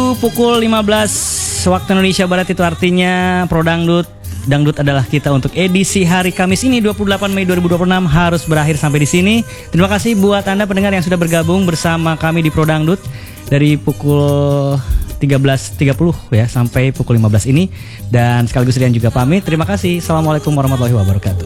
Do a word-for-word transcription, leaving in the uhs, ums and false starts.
pukul lima belas waktu Indonesia Barat, itu artinya Pro Dangdut, Dangdut adalah kita untuk edisi hari Kamis ini dua puluh delapan Mei dua ribu dua puluh enam harus berakhir sampai di sini. Terima kasih buat Anda pendengar yang sudah bergabung bersama kami di Pro Dangdut dari pukul tiga belas tiga puluh ya sampai pukul lima belas ini, dan sekaligus Rian juga pamit. Terima kasih. Assalamualaikum warahmatullahi wabarakatuh.